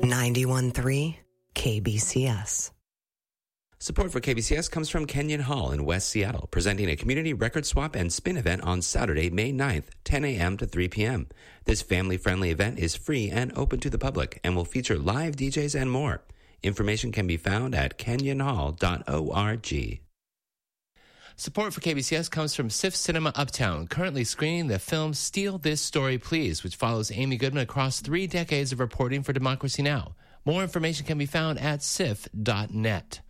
91.3 KBCS. Support for KBCS comes from Kenyon Hall in West Seattle, presenting a community record swap and spin event on Saturday, May 9th, 10 a.m. to 3 p.m. This family-friendly event is free and open to the public and will feature live DJs and more. Information can be found at kenyonhall.org. Support for KBCS comes from SIF Cinema Uptown, currently screening the film Steal This Story Please, which follows Amy Goodman across 3 decades of reporting for Democracy Now! More information can be found at sif.net.